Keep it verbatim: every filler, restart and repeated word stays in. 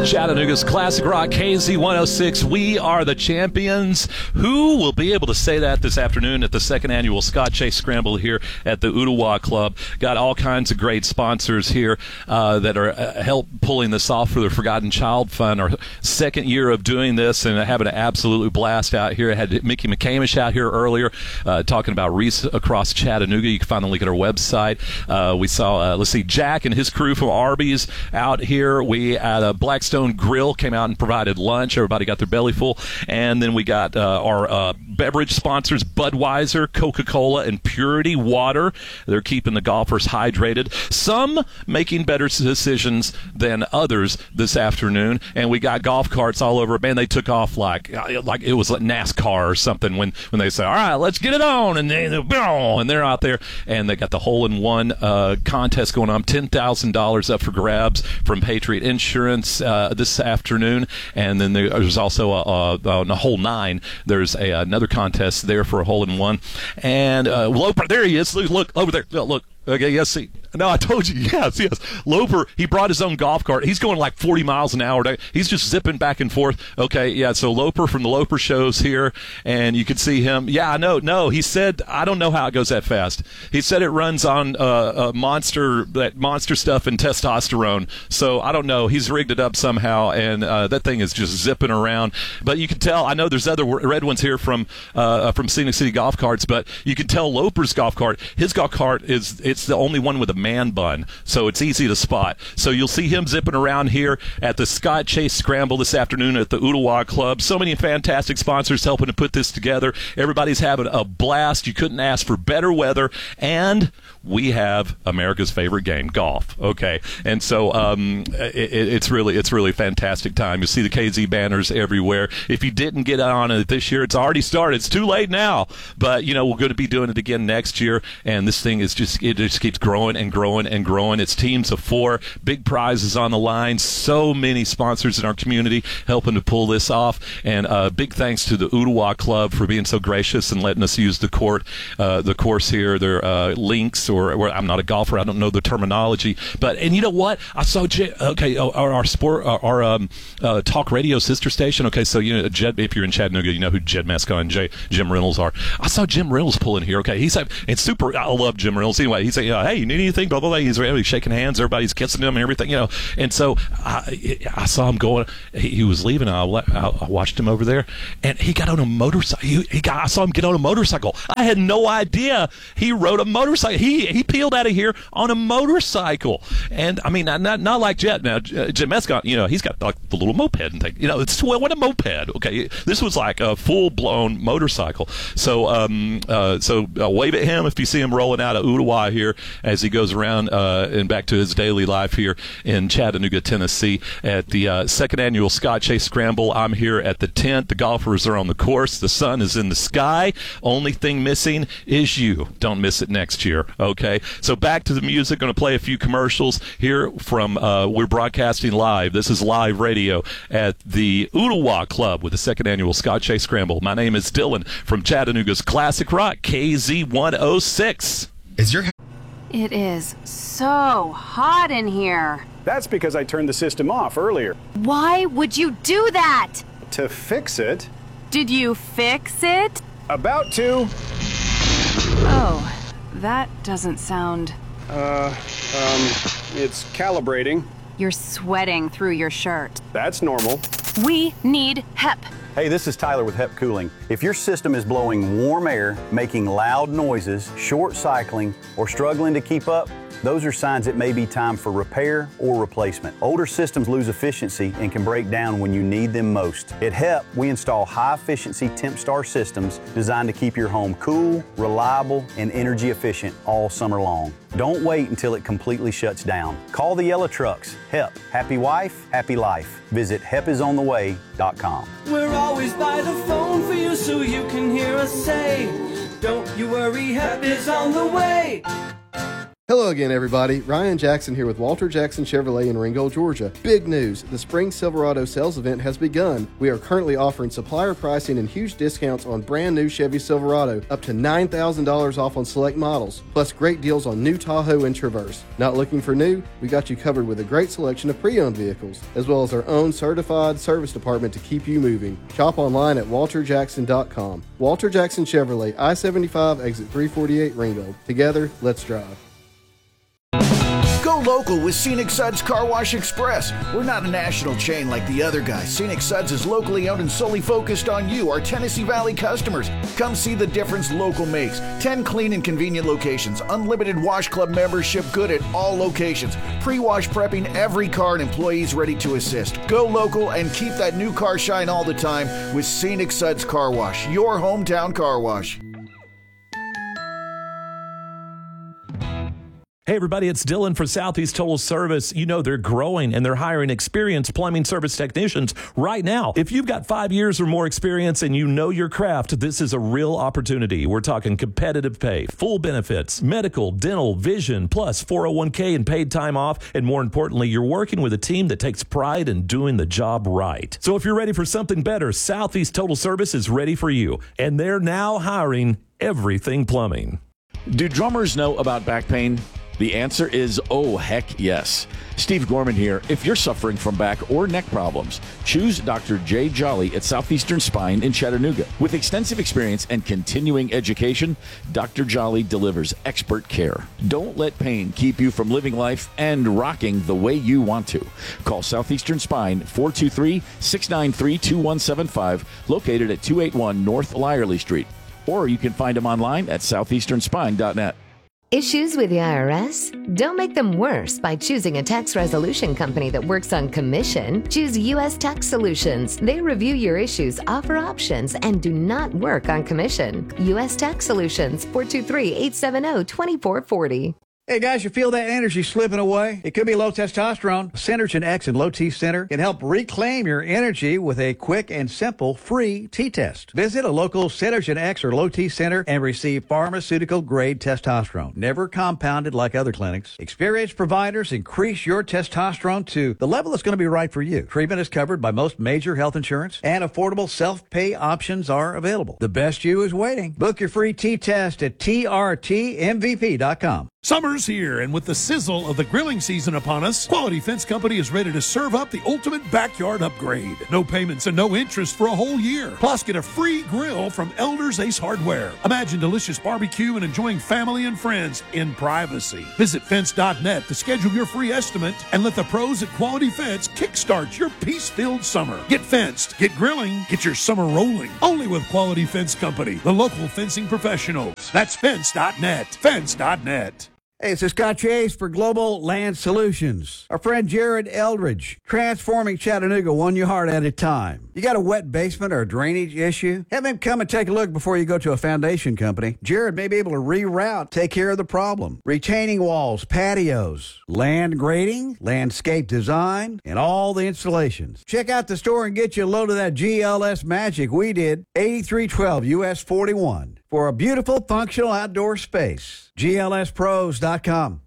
Chattanooga's Classic Rock K Z one oh six. We are the champions. Who will be able to say that this afternoon at the second annual Scott Chase Scramble here at the Ooltewah Club? Got all kinds of great sponsors here uh, that are uh, help pulling this off for the Forgotten Child Fund. Our second year of doing this and having an absolute blast out here. I had Mickey McCamish out here earlier uh, talking about Reese across Chattanooga. You can find the link at our website. Uh, we saw, uh, let's see, Jack and his crew from Arby's out here. We had a Blackstone Grill came out and provided lunch. Everybody got their belly full. And then we got uh, our uh, beverage sponsors, Budweiser, Coca-Cola, and Purity Water. They're keeping the golfers hydrated. Some making better decisions than others this afternoon. And we got golf carts all over. Man, they took off like like it was like NASCAR or something when, when they say, all right, let's get it on. And, they, and they're out there. And they got the hole-in-one uh, contest going on. ten thousand dollars up for grabs from Patriot Insurance uh, this afternoon. And then there's also a, a, on a hole nine, there's a, another contest there for a hole-in-one. And uh, Loper, there he is. Look, look over there. Look. Okay, yes, see. No, I told you, yes, yes. Loper, he brought his own golf cart. He's going like forty miles an hour. He's just zipping back and forth. Okay, yeah, so Loper from the Loper Show's here, and you can see him. Yeah, I know. No, he said, I don't know how it goes that fast. He said it runs on uh, uh, monster, that monster stuff and testosterone. So I don't know. He's rigged it up somehow, and uh, that thing is just zipping around. But you can tell, I know there's other red ones here from uh, from Scenic City Golf Carts, but you can tell Loper's golf cart, his golf cart is, it's the only one with a man bun, so it's easy to spot. So you'll see him zipping around here at the Scott Chase Scramble this afternoon at the Ooltewah Club. So many fantastic sponsors helping to put this together. Everybody's having a blast. You couldn't ask for better weather, and we have America's favorite game, golf. Okay, and so um, it, it's really it's really a fantastic time. You see the K Z banners everywhere. If you didn't get on it this year, it's already started. It's too late now, but you know we're going to be doing it again next year, and this thing is just it just keeps growing and growing and growing. It's teams of four, big prizes on the line. So many sponsors in our community helping to pull this off, and uh, big thanks to the Ooltewah Club for being so gracious and letting us use the court, uh, the course here. Their uh, links, or, or I'm not a golfer, I don't know the terminology, but and you know what? I saw J- okay our, our sport, our, our um, uh, talk radio sister station. Okay, so you know, Jed, if you're in Chattanooga, you know who Jed Mescon and J, Jim Reynolds are. I saw Jim Reynolds pulling here. Okay, he's it's super. I love Jim Reynolds. Anyway, he's saying, uh, hey, you need anything? Blah blah blah. He's really shaking hands. Everybody's kissing him and everything, you know. And so I, I saw him going. He, he was leaving. I, I watched him over there, and he got on a motorcycle. He, he got. I saw him get on a motorcycle. I had no idea he rode a motorcycle. He he peeled out of here on a motorcycle. And I mean, not not, not like Jet. Now Jim Mescon, you know, he's got like the little moped and thing. You know, it's what a moped. Okay, this was like a full blown motorcycle. So um uh so uh, wave at him if you see him rolling out of Ooltewah here as he goes around uh, and back to his daily life here in Chattanooga, Tennessee at the uh, second annual Scott Chase Scramble. I'm here at the tent. The golfers are on the course. The sun is in the sky. Only thing missing is you. Don't miss it next year, okay? So back to the music. Going to play a few commercials here from, uh, we're broadcasting live. This is live radio at the Ooltewah Club with the second annual Scott Chase Scramble. My name is Dylan from Chattanooga's Classic Rock, K Z one oh six. Is your... It is so hot in here. That's because I turned the system off earlier. Why would you do that? To fix it. Did you fix it? About to. Oh, that doesn't sound... Uh, um, it's calibrating. You're sweating through your shirt. That's normal. We need H E P. Hey, this is Tyler with H E P Cooling. If your system is blowing warm air, making loud noises, short cycling, or struggling to keep up, those are signs it may be time for repair or replacement. Older systems lose efficiency and can break down when you need them most. At H E P, we install high-efficiency TempStar systems designed to keep your home cool, reliable, and energy efficient all summer long. Don't wait until it completely shuts down. Call the yellow trucks. H E P. Happy wife, happy life. Visit hep is on the way dot com. We're always by the phone for you so you can hear us say, don't you worry, H E P is on the way. Hello again, everybody. Ryan Jackson here with Walter Jackson Chevrolet in Ringgold, Georgia. Big news. The Spring Silverado sales event has begun. We are currently offering supplier pricing and huge discounts on brand new Chevy Silverado, up to nine thousand dollars off on select models, plus great deals on new Tahoe and Traverse. Not looking for new? We got you covered with a great selection of pre-owned vehicles, as well as our own certified service department to keep you moving. Shop online at walter jackson dot com. Walter Jackson Chevrolet, I seventy-five, exit three forty-eight, Ringgold. Together, let's drive. Go local with Scenic Suds Car Wash Express. We're not a national chain like the other guys. Scenic Suds is locally owned and solely focused on you, our Tennessee Valley customers. Come see the difference local makes. ten clean and convenient locations. Unlimited Wash Club membership good at all locations. Pre-wash prepping every car and employees ready to assist. Go local and keep that new car shine all the time with Scenic Suds Car Wash, your hometown car wash. Hey, everybody, it's Dylan for Southeast Total Service. You know, they're growing and they're hiring experienced plumbing service technicians right now. If you've got five years or more experience and you know your craft, this is a real opportunity. We're talking competitive pay, full benefits, medical, dental, vision, plus four oh one k and paid time off. And more importantly, you're working with a team that takes pride in doing the job right. So if you're ready for something better, Southeast Total Service is ready for you. And they're now hiring everything plumbing. Do drummers know about back pain? The answer is, oh, heck yes. Steve Gorman here. If you're suffering from back or neck problems, choose Doctor Jay Jolly at Southeastern Spine in Chattanooga. With extensive experience and continuing education, Doctor Jolly delivers expert care. Don't let pain keep you from living life and rocking the way you want to. Call Southeastern Spine, four two three, six nine three, two one seven five, located at two eighty-one North Lyerly Street. Or you can find them online at southeastern spine dot net. Issues with the I R S? Don't make them worse by choosing a tax resolution company that works on commission. Choose U S Tax Solutions. They review your issues, offer options, and do not work on commission. U S Tax Solutions, four two three, eight seven zero, two four four zero. Hey guys, you feel that energy slipping away? It could be low testosterone. Synergen X and Low T Center can help reclaim your energy with a quick and simple free T-test. Visit a local Synergen X or Low T Center and receive pharmaceutical-grade testosterone, never compounded like other clinics. Experienced providers increase your testosterone to the level that's going to be right for you. Treatment is covered by most major health insurance, and affordable self-pay options are available. The best you is waiting. Book your free T-test at T R T M V P dot com. Summer's here, and with the sizzle of the grilling season upon us, Quality Fence Company is ready to serve up the ultimate backyard upgrade. No payments and no interest for a whole year. Plus, get a free grill from Elders Ace Hardware. Imagine delicious barbecue and enjoying family and friends in privacy. Visit fence dot net to schedule your free estimate and let the pros at Quality Fence kickstart your peace-filled summer. Get fenced, get grilling, get your summer rolling. Only with Quality Fence Company, the local fencing professionals. That's fence dot net. fence dot net. Hey, it's Scott Chase for Global Land Solutions. Our friend Jared Eldridge, transforming Chattanooga one yard at a time. You got a wet basement or a drainage issue? Have him come and take a look before you go to a foundation company. Jared may be able to reroute, take care of the problem. Retaining walls, patios, land grading, landscape design, and all the installations. Check out the store and get you a load of that G L S magic we did, eighty-three twelve U S forty-one. For a beautiful, functional outdoor space. G L S pros dot com.